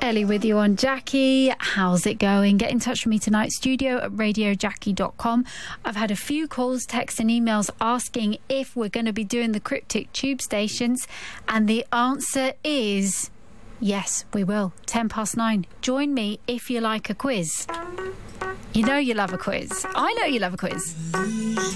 Ellie with you on Jackie. How's it going? Get in touch with me tonight, studio@radiojackie.com. I've had a few calls, texts and emails asking if we're going to be doing the cryptic tube stations, and the answer is yes, we will. 9:10. Join me if you like a quiz. You know you love a quiz. I know you love a quiz.